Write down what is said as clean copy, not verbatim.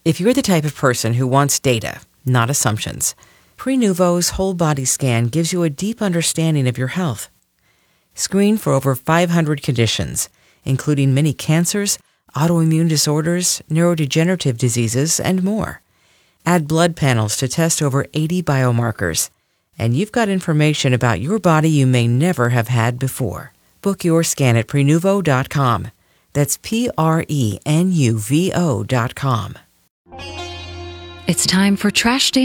If you're the type of person who wants data, not assumptions, Prenuvo's whole body scan gives you a deep understanding of your health. Screen for over 500 conditions, including many cancers, autoimmune disorders, neurodegenerative diseases, and more. Add blood panels to test over 80 biomarkers, and you've got information about your body you may never have had before. Book your scan at Prenuvo.com. That's Prenuvo.com. It's time for Trash Day